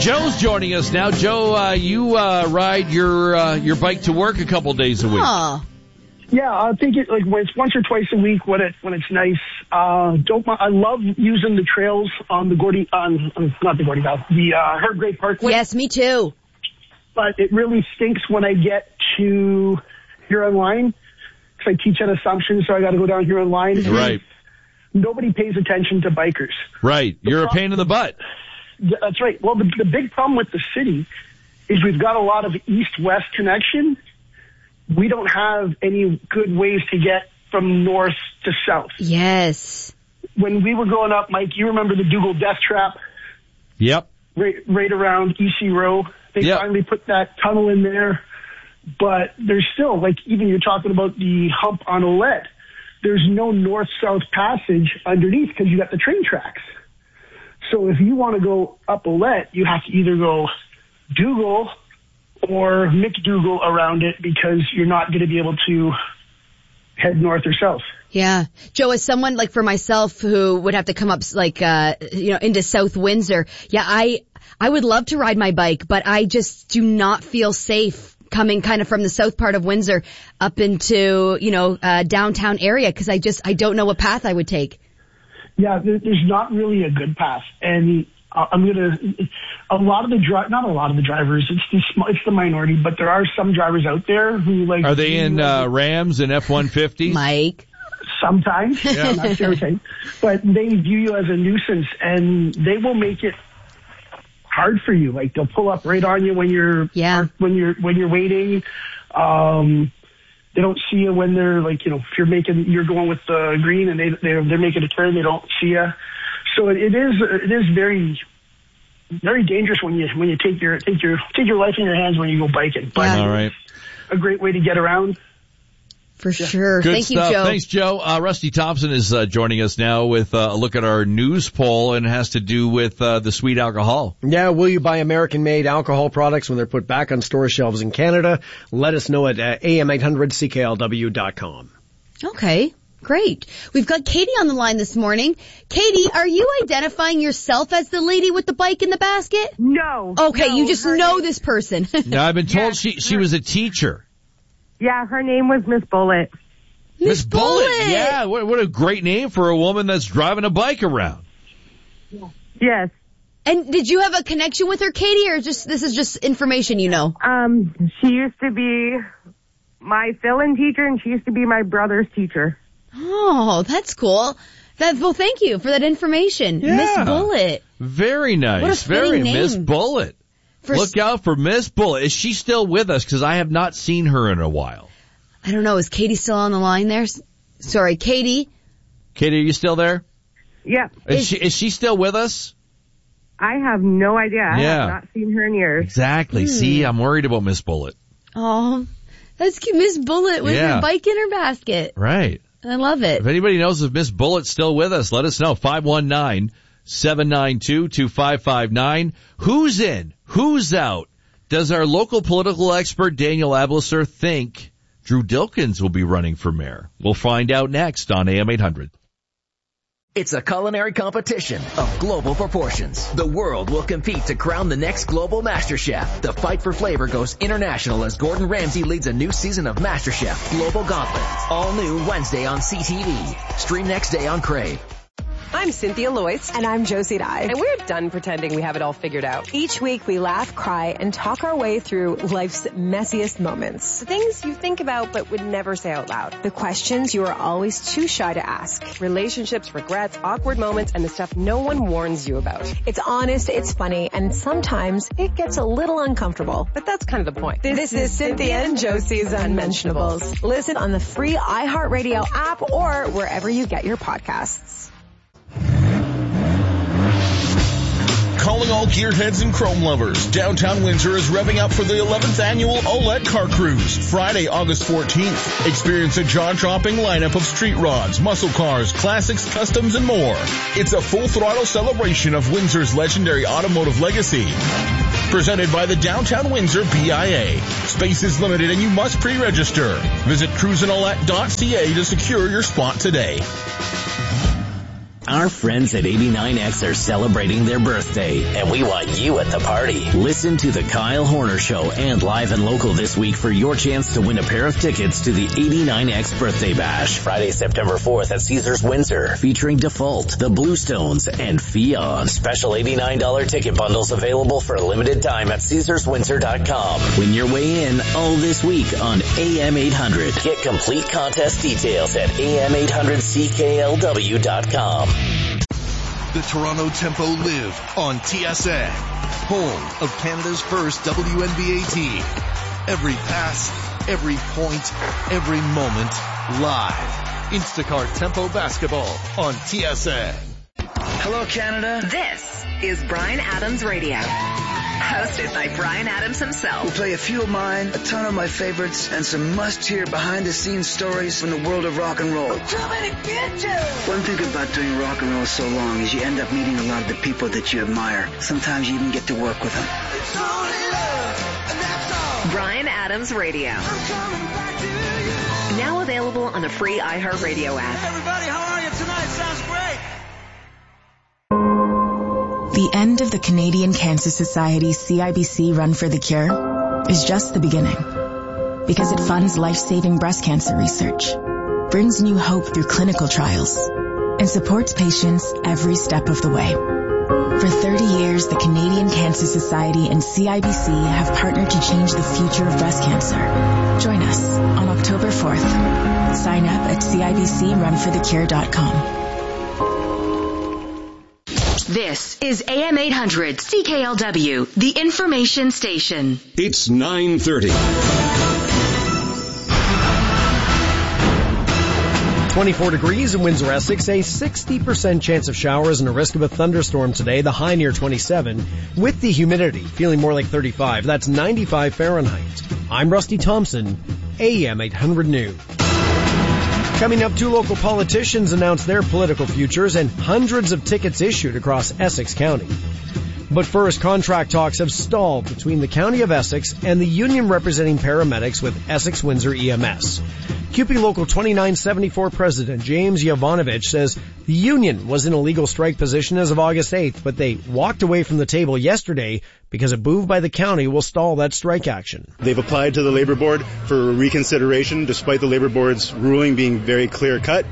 Joe's joining us now. Joe, you ride your bike to work a couple days a week. Oh. Yeah, I think it like when it's once or twice a week when it's nice. I love using the trails on the Herb Gray Parkway. Yes, me too. But it really stinks when I get to Huron Line because I teach at Assumption, so I got to go down Huron Line. Right. Nobody pays attention to bikers. Right. You're a pain in the butt. That's right. Well, the big problem with the city is we've got a lot of east-west connection. We don't have any good ways to get from north to south. Yes. When we were growing up, Mike, you remember the Dougal Death Trap? Yep. Right around EC Row. They finally put that tunnel in there. But there's still, like, even you're talking about the hump on Olette, there's no north-south passage underneath because you got the train tracks. So if you want to go up Olette, you have to either go Dougal or McDougal around it because you're not going to be able to head north or south. Yeah. Joe, as someone like for myself who would have to come up like, into South Windsor, I would love to ride my bike, but I just do not feel safe coming kind of from the south part of Windsor up into, downtown area because I don't know what path I would take. Yeah, there's not really a good path. And not a lot of the drivers, it's the minority, but there are some drivers out there who like. Are they in Rams and F-150s? Mike? Sometimes, not everything. But they view you as a nuisance and they will make it hard for you. Like they'll pull up right on you when you're waiting. They don't see you when they're like, if you're going with the green and they're making a turn, they don't see you. So it is very, very dangerous when you take your life in your hands when you go biking. But all right. A great way to get around. For sure. Good Thank stuff. you, Joe. Thanks, Joe. Rusty Thompson is joining us now with a look at our news poll, and it has to do with the sweet alcohol. Yeah, will you buy American-made alcohol products when they're put back on store shelves in Canada? Let us know at am800cklw.com. Okay, great. We've got Katie on the line this morning. Katie, are you identifying yourself as the lady with the bike in the basket? No. Okay, no, you just know this person. Now, I've been told she was a teacher. Yeah, her name was Miss Bullet. Miss Bullet. Yeah, what a great name for a woman that's driving a bike around. Yes. And did you have a connection with her, Katie, or this is just information you know? She used to be my fill-in teacher, and she used to be my brother's teacher. Oh, that's cool. Well, thank you for that information. Yeah. Miss Bullet. Very nice. What a fitting name. Miss Bullet. Look out for Miss Bullet. Is she still with us? Because I have not seen her in a while. I don't know. Is Katie still on the line there? Sorry, Katie. Katie, are you still there? Yeah. Is she still with us? I have no idea. I have not seen her in years. Exactly. See, I'm worried about Miss Bullet. Oh, that's cute. Miss Bullet with her bike in her basket. Right. I love it. If anybody knows if Miss Bullet's still with us, let us know. 519-792-2559. Who's in? Who's out? Does our local political expert Daniel Ablisser think Drew Dilkens will be running for mayor? We'll find out next on AM 800. It's a culinary competition of global proportions. The world will compete to crown the next global master chef. The fight for flavor goes international as Gordon Ramsay leads a new season of MasterChef Global Gauntlet. All new Wednesday on CTV. Stream next day on Crave. I'm Cynthia Loyce. And I'm Josie Dye. And we're done pretending we have it all figured out. Each week we laugh, cry, and talk our way through life's messiest moments. The things you think about but would never say out loud. The questions you are always too shy to ask. Relationships, regrets, awkward moments, and the stuff no one warns you about. It's honest, it's funny, and sometimes it gets a little uncomfortable. But that's kind of the point. This is Cynthia and Josie's Unmentionables. Listen on the free iHeartRadio app or wherever you get your podcasts. Calling all gearheads and chrome lovers. Downtown Windsor is revving up for the 11th annual Olette Car Cruise, Friday, August 14th. Experience a jaw-dropping lineup of street rods, muscle cars, classics, customs, and more. It's a full-throttle celebration of Windsor's legendary automotive legacy. Presented by the Downtown Windsor BIA. Space is limited and you must pre-register. Visit cruiseandolette.ca to secure your spot today. Our friends at 89X are celebrating their birthday, and we want you at the party. Listen to the Kyle Horner Show and Live and Local this week for your chance to win a pair of tickets to the 89X Birthday Bash, Friday, September 4th at Caesars Windsor, featuring Default, the Bluestones, and Fion. Special $89 ticket bundles available for a limited time at CaesarsWindsor.com. Win your way in all this week on AM 800. Get complete contest details at AM800CKLW.com. The Toronto Tempo live on TSN, home of Canada's first WNBA team. Every pass, every point, every moment, live. Instacart Tempo Basketball on TSN. Hello, Canada. This is Bryan Adams Radio. Hosted by Bryan Adams himself. We'll play a few of mine, a ton of my favorites, and some must-hear behind-the-scenes stories from the world of rock and roll. Too many bitches! One thing about doing rock and roll so long is you end up meeting a lot of the people that you admire. Sometimes you even get to work with them. It's only love, and that's all. Bryan Adams Radio. I'm coming back to you. Now available on the free iHeartRadio app. Hey everybody, how are you tonight? Sounds great. The end of the Canadian Cancer Society CIBC Run for the Cure is just the beginning, because it funds life-saving breast cancer research, brings new hope through clinical trials, and supports patients every step of the way. For 30 years, the Canadian Cancer Society and CIBC have partnered to change the future of breast cancer. Join us on October 4th. Sign up at CIBCRunforthecure.com. This is AM 800 CKLW, the information station. It's 9:30. 24 degrees in Windsor, Essex, a 60% chance of showers and a risk of a thunderstorm today, the high near 27, with the humidity feeling more like 35. That's 95 Fahrenheit. I'm Rusty Thompson, AM 800 News. Coming up, 2 local politicians announced their political futures and hundreds of tickets issued across Essex County. But first, contract talks have stalled between the County of Essex and the union representing paramedics with Essex Windsor EMS. CUPE Local 2974 President James Yovanovich says the union was in a legal strike position as of August 8th, but they walked away from the table yesterday because a move by the county will stall that strike action. They've applied to the Labor Board for reconsideration, despite the Labor Board's ruling being very clear-cut.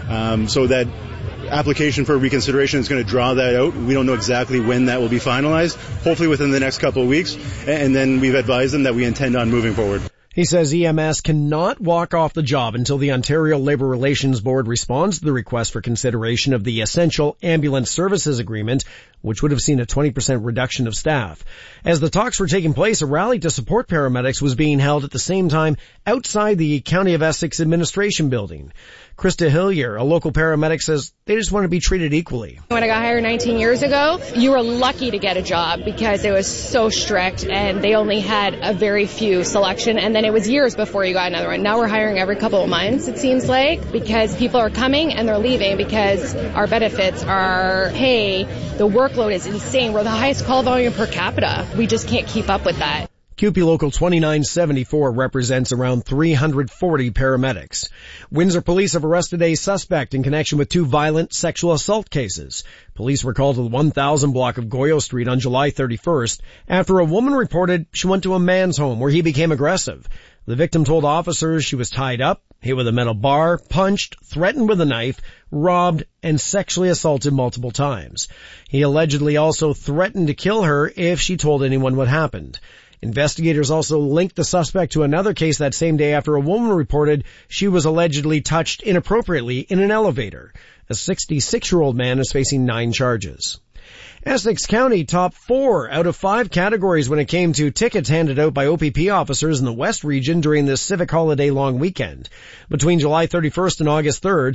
So that application for reconsideration is going to draw that out. We don't know exactly when that will be finalized, hopefully within the next couple of weeks. And then we've advised them that we intend on moving forward. He says EMS cannot walk off the job until the Ontario Labour Relations Board responds to the request for consideration of the Essential Ambulance Services Agreement, which would have seen a 20% reduction of staff. As the talks were taking place, a rally to support paramedics was being held at the same time outside the County of Essex Administration Building. Krista Hillier, a local paramedic, says they just want to be treated equally. When I got hired 19 years ago, you were lucky to get a job because it was so strict and they only had a very few selection, and then it was years before you got another one. Now we're hiring every couple of months, it seems like, because people are coming and they're leaving because our benefits, our pay, the workload is insane. We're the highest call volume per capita. We just can't keep up with that. CUPE Local 2974 represents around 340 paramedics. Windsor police have arrested a suspect in connection with 2 violent sexual assault cases. Police were called to the 1000 block of Goyo Street on July 31st after a woman reported she went to a man's home where he became aggressive. The victim told officers she was tied up, hit with a metal bar, punched, threatened with a knife, robbed, and sexually assaulted multiple times. He allegedly also threatened to kill her if she told anyone what happened. Investigators also linked the suspect to another case that same day after a woman reported she was allegedly touched inappropriately in an elevator. A 66-year-old man is facing 9 charges. Essex County topped 4 out of 5 categories when it came to tickets handed out by OPP officers in the West region during the civic holiday long weekend. Between July 31st and August 3rd,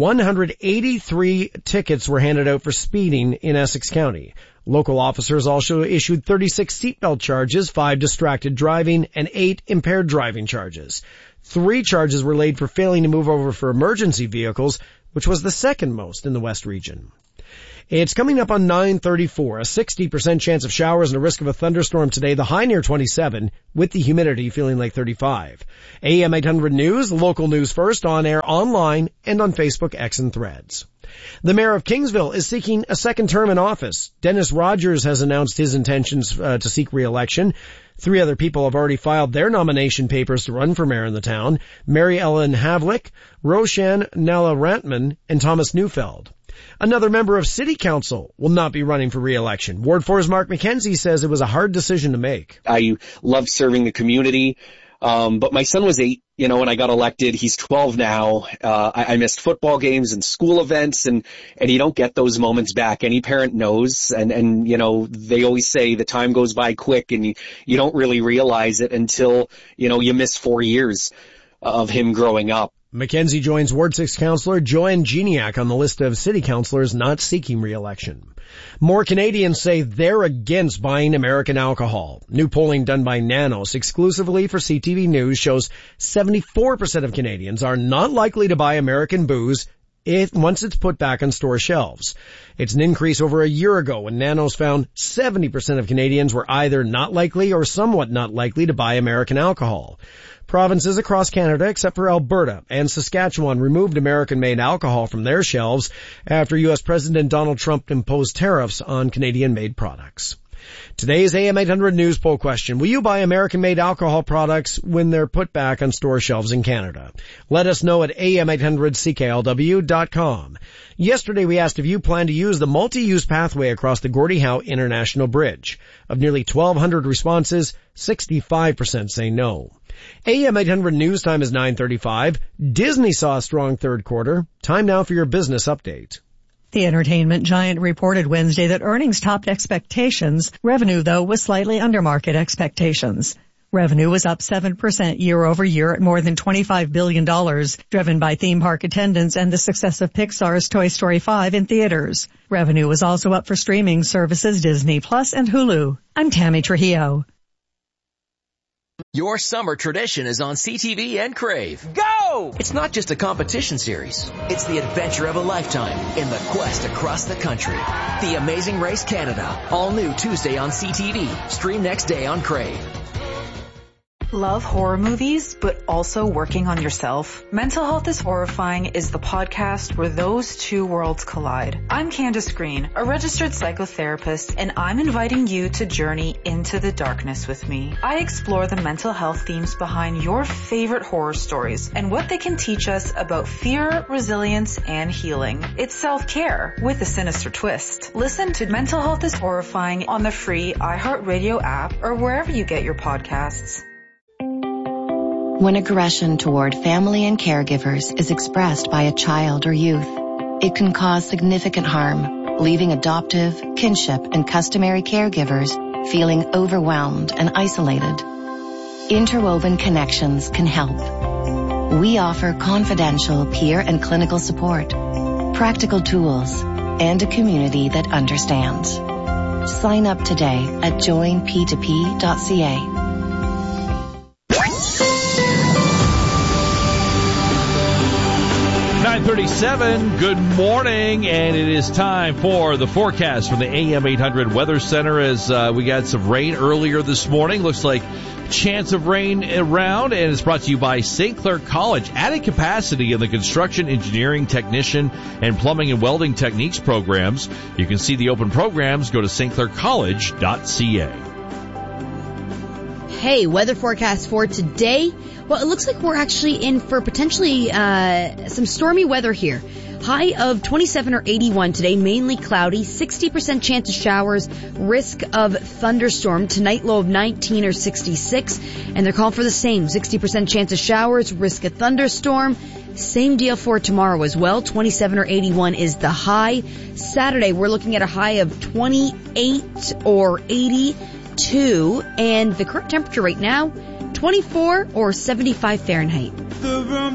183 tickets were handed out for speeding in Essex County. Local officers also issued 36 seatbelt charges, 5 distracted driving, and 8 impaired driving charges. 3 charges were laid for failing to move over for emergency vehicles, which was the second most in the West region. It's coming up on 9:34. A 60% chance of showers and a risk of a thunderstorm today. The high near 27 with the humidity feeling like 35. AM 800 News, local news first, on air, online, and on Facebook, X, and Threads. The mayor of Kingsville is seeking a second term in office. Dennis Rogers has announced his intentions to seek re-election. 3 other people have already filed their nomination papers to run for mayor in the town. Mary Ellen Havlick, Roshan Nalarantman, and Thomas Neufeld. Another member of City Council will not be running for re-election. Ward 4's Mark McKenzie says it was a hard decision to make. I love serving the community, but my son was 8, when I got elected. He's 12 now. I missed football games and school events, and you don't get those moments back. Any parent knows, and they always say the time goes by quick, and you don't really realize it until, you miss 4 years of him growing up. McKenzie joins Ward 6 Councillor Joanne Geniak on the list of city councillors not seeking re-election. More Canadians say they're against buying American alcohol. New polling done by Nanos exclusively for CTV News shows 74% of Canadians are not likely to buy American booze once it's put back on store shelves. It's an increase over a year ago when Nanos found 70% of Canadians were either not likely or somewhat not likely to buy American alcohol. Provinces across Canada, except for Alberta and Saskatchewan, removed American-made alcohol from their shelves after U.S. President Donald Trump imposed tariffs on Canadian-made products. Today's AM 800 News poll question: will you buy American-made alcohol products when they're put back on store shelves in Canada? Let us know at am800cklw.com. Yesterday we asked if you plan to use the multi-use pathway across the Gordie Howe International Bridge. Of nearly 1,200 responses, 65% say no. AM 800 News time is 9:35. Disney saw a strong third quarter. Time now for your business update. The entertainment giant reported Wednesday that earnings topped expectations. Revenue, though, was slightly under market expectations. Revenue was up 7% year over year at more than $25 billion, driven by theme park attendance and the success of Pixar's Toy Story 5 in theaters. Revenue was also up for streaming services Disney Plus and Hulu. I'm Tammy Trujillo. Your summer tradition is on CTV and Crave. Go! It's not just a competition series. It's the adventure of a lifetime in the quest across the country. The Amazing Race Canada. All new Tuesday on CTV. Stream next day on Crave. Love horror movies, but also working on yourself? Mental Health is Horrifying is the podcast where those two worlds collide. I'm Candace Green, a registered psychotherapist, and I'm inviting you to journey into the darkness with me. I explore the mental health themes behind your favorite horror stories and what they can teach us about fear, resilience, and healing. It's self-care with a sinister twist. Listen to Mental Health is Horrifying on the free iHeartRadio app or wherever you get your podcasts. When aggression toward family and caregivers is expressed by a child or youth, it can cause significant harm, leaving adoptive, kinship, and customary caregivers feeling overwhelmed and isolated. Interwoven Connections can help. We offer confidential peer and clinical support, practical tools, and a community that understands. Sign up today at joinp2p.ca. 9:37. Good morning, and it is time for the forecast from the AM 800 Weather Center. As we got some rain earlier this morning, looks like chance of rain around, and it's brought to you by St. Clair College. Added capacity in the construction, engineering, technician, and plumbing and welding techniques programs. You can see the open programs. Go to stclaircollege.ca. Hey, weather forecast for today. Well, it looks like we're actually in for potentially some stormy weather here. High of 27 or 81 today, mainly cloudy, 60% chance of showers, risk of thunderstorm. Tonight, low of 19 or 66, and they're calling for the same, 60% chance of showers, risk of thunderstorm. Same deal for tomorrow as well, 27 or 81 is the high. Saturday, we're looking at a high of 28 or 82, and the current temperature right now, 24 or 75 Fahrenheit.